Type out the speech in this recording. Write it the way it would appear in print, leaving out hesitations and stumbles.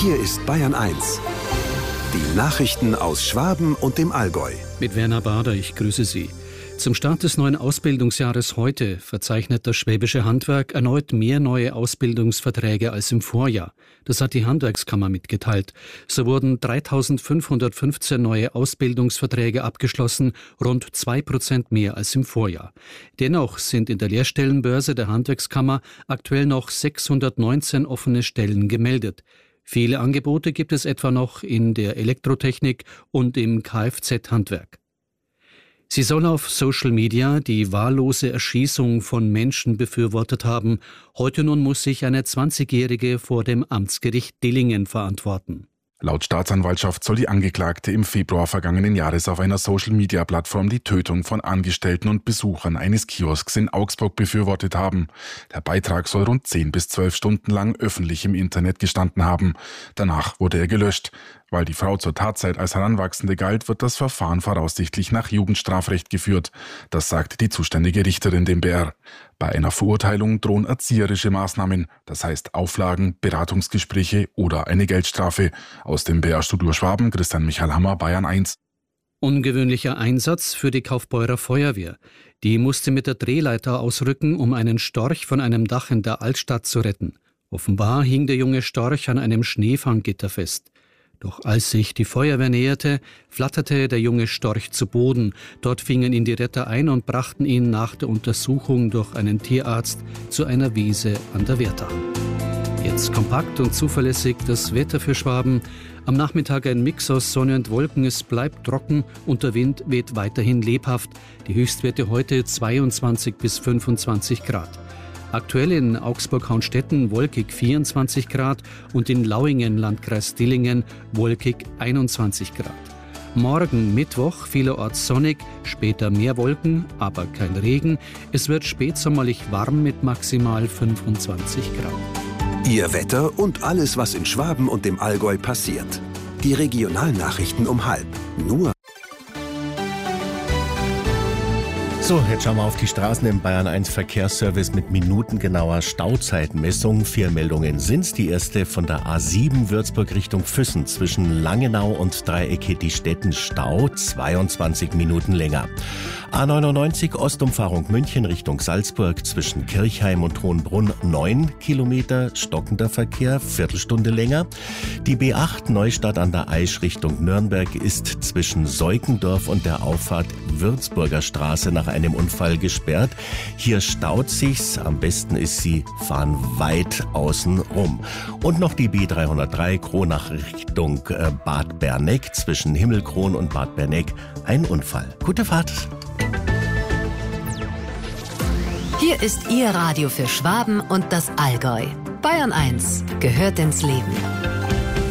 Hier ist Bayern 1. Die Nachrichten aus Schwaben und dem Allgäu. Mit Werner Bader, ich grüße Sie. Zum Start des neuen Ausbildungsjahres heute verzeichnet das Schwäbische Handwerk erneut mehr neue Ausbildungsverträge als im Vorjahr. Das hat die Handwerkskammer mitgeteilt. So wurden 3.515 neue Ausbildungsverträge abgeschlossen, rund 2% mehr als im Vorjahr. Dennoch sind in der Lehrstellenbörse der Handwerkskammer aktuell noch 619 offene Stellen gemeldet. Viele Angebote gibt es etwa noch in der Elektrotechnik und im Kfz-Handwerk. Sie soll auf Social Media die wahllose Erschießung von Menschen befürwortet haben. Heute nun muss sich eine 20-Jährige vor dem Amtsgericht Dillingen verantworten. Laut Staatsanwaltschaft soll die Angeklagte im Februar vergangenen Jahres auf einer Social-Media-Plattform die Tötung von Angestellten und Besuchern eines Kiosks in Augsburg befürwortet haben. Der Beitrag soll rund 10 bis 12 Stunden lang öffentlich im Internet gestanden haben. Danach wurde er gelöscht. Weil die Frau zur Tatzeit als Heranwachsende galt, wird das Verfahren voraussichtlich nach Jugendstrafrecht geführt. Das sagte die zuständige Richterin dem BR. Bei einer Verurteilung drohen erzieherische Maßnahmen, das heißt Auflagen, Beratungsgespräche oder eine Geldstrafe. Aus dem BR-Studio Schwaben, Christian Michael Hammer, Bayern 1. Ungewöhnlicher Einsatz für die Kaufbeurer Feuerwehr. Die musste mit der Drehleiter ausrücken, um einen Storch von einem Dach in der Altstadt zu retten. Offenbar hing der junge Storch an einem Schneefanggitter fest. Doch als sich die Feuerwehr näherte, flatterte der junge Storch zu Boden. Dort fingen ihn die Retter ein und brachten ihn nach der Untersuchung durch einen Tierarzt zu einer Wiese an der Wehra. Jetzt kompakt und zuverlässig das Wetter für Schwaben. Am Nachmittag ein Mix aus Sonne und Wolken. Es bleibt trocken und der Wind weht weiterhin lebhaft. Die Höchstwerte heute 22 bis 25 Grad. Aktuell in Augsburg-Haunstetten wolkig 24 Grad und in Lauingen, Landkreis Dillingen, wolkig 21 Grad. Morgen Mittwoch vielerorts sonnig, später mehr Wolken, aber kein Regen. Es wird spätsommerlich warm mit maximal 25 Grad. Ihr Wetter und alles, was in Schwaben und dem Allgäu passiert. Die Regionalnachrichten um 12:30. Nur So, jetzt schauen wir auf die Straßen im Bayern 1 Verkehrsservice mit minutengenauer Stauzeitmessung. 4 Meldungen sind's. Die erste von der A7 Würzburg Richtung Füssen zwischen Langenau und Dreieck Hettistetten Stau, 22 Minuten länger. A99 Ostumfahrung München Richtung Salzburg zwischen Kirchheim und Hohenbrunn 9 Kilometer, stockender Verkehr, Viertelstunde länger. Die B8 Neustadt an der Aisch Richtung Nürnberg ist zwischen Seukendorf und der Auffahrt Würzburger Straße nach einem Unfall gesperrt. Hier staut sich's. Am besten ist, Sie fahren weit außen rum. Und noch die B303 Kronach Richtung Bad Berneck zwischen Himmelkron und Bad Berneck. Ein Unfall. Gute Fahrt. Hier ist Ihr Radio für Schwaben und das Allgäu. Bayern 1 gehört ins Leben.